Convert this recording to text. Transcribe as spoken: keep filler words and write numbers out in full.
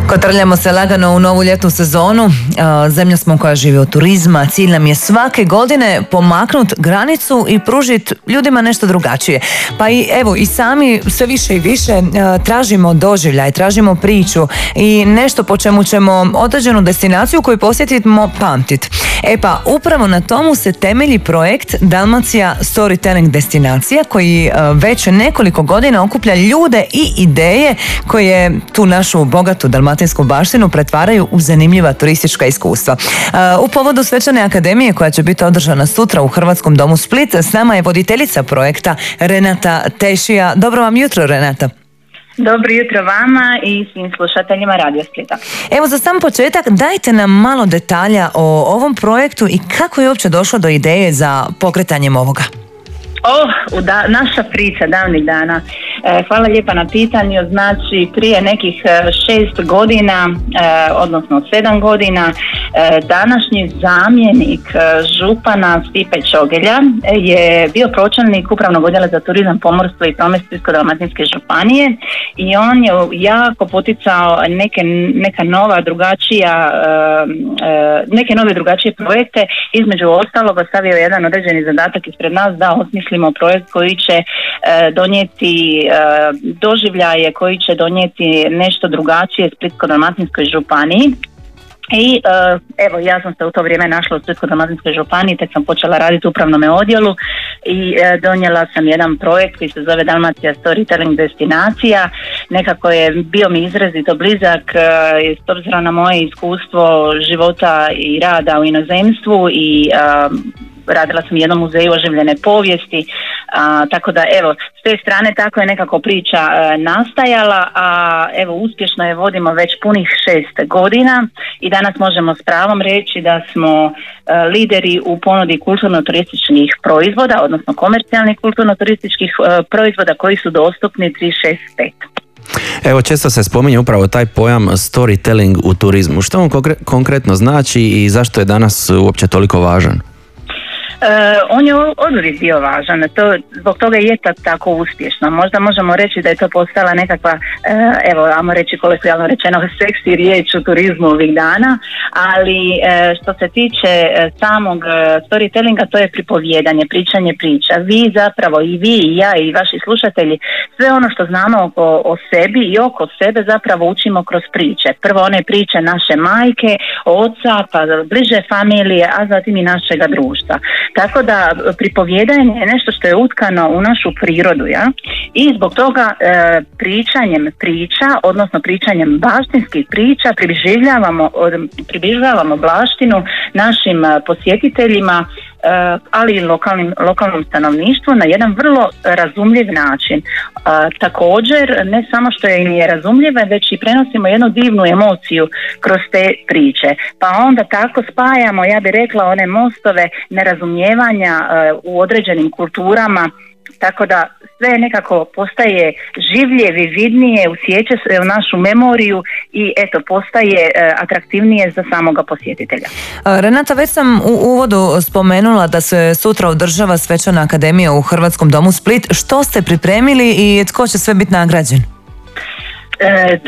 Kotrljamo se lagano u novu ljetnu sezonu. Zemlja smo koja živi od turizma. Cilj nam je svake godine pomaknut granicu i pružiti ljudima nešto drugačije. Pa i evo i sami sve više i više tražimo doživljaj, tražimo priču i nešto po čemu ćemo određenu destinaciju koju posjetimo pamtit. E pa upravo na tomu se temelji projekt Dalmacija Storytelling destinacija koji već nekoliko godina okuplja ljude i ideje koje tu našu bogatu dalmatinsku baštinu pretvaraju u zanimljiva turistička iskustva. U povodu svečane akademije koja će biti održana sutra u Hrvatskom domu Split, s nama je voditeljica projekta Renata Tešija. Dobro vam jutro, Renata. Dobro jutro vama i svim slušateljima Radio Splita. Evo, za sam početak dajte nam malo detalja o ovom projektu i kako je uopće došlo do ideje za pokretanjem ovoga. Oh, da, naša priča davnih dana. E, hvala lijepa na pitanju. Znači, prije nekih šest godina, e, odnosno sedam godina, e, današnji zamjenik župana Stipe Čogelja je bio pročelnik Upravnog odjela za turizam, pomorstvo i promet Splitsko-dalmatinske županije i on je jako poticao neke, neka nova drugačija, e, neke nove drugačije projekte. Između ostalog ostavio jedan određeni zadatak ispred nas da osmislimo projekt koji će e, donijeti e, doživljaje, koji će donijeti nešto drugačije Splitsko-dalmatinskoj županiji. I uh, evo, ja sam se u to vrijeme našla u Splitsko-dalmatinskoj županiji, tek sam počela raditi u upravnom odjelu i uh, donijela sam jedan projekt koji se zove Dalmacija Storytelling destinacija. Nekako je bio mi izrazito blizak uh, s obzirom na moje iskustvo života i rada u inozemstvu i uh, radila sam u jednom muzeju oživljene povijesti, a, tako da evo, s te strane tako je nekako priča a, nastajala, a evo uspješno je vodimo već punih šest godina i danas možemo s pravom reći da smo a, lideri u ponudi kulturno-turističkih proizvoda, odnosno komercijalnih kulturno-turističkih a, proizvoda koji su dostupni tri šest pet. Evo, često se spominje upravo taj pojam storytelling u turizmu. Što on konkretno znači i zašto je danas uopće toliko važan? Uh, on je oduvijek bio važan, to, zbog toga je tako uspješno. Možda možemo reći da je to postala nekakva, uh, evo, ajmo reći kolokvijalno rečeno, seksi riječ u turizmu ovih dana, ali uh, što se tiče uh, samog uh, storytellinga, to je pripovjedanje, pričanje priča. Vi zapravo, i vi i ja i vaši slušatelji, sve ono što znamo oko, o sebi i oko sebe zapravo učimo kroz priče. Prvo one priče naše majke, oca, pa bliže familije, a zatim i našega društva. Tako da pripovjedanje je nešto što je utkano u našu prirodu, ja? I zbog toga e, pričanjem priča, odnosno pričanjem baštinskih priča približavamo, približavamo baštinu našim posjetiteljima, e, ali i lokalnim, lokalnom stanovništvu na jedan vrlo razumljiv način. E, također, ne samo što je im je razumljiva, već i prenosimo jednu divnu emociju kroz te priče. Pa onda tako spajamo, ja bih rekla, one mostove nerazumijevanja u određenim kulturama, tako da sve nekako postaje življe, vividnije, usjeća se u našu memoriju i eto, postaje atraktivnije za samoga posjetitelja. Renata, već sam u uvodu spomenula da se sutra održava svečana akademija u Hrvatskom domu Split. Što ste pripremili i tko će sve biti nagrađen? E,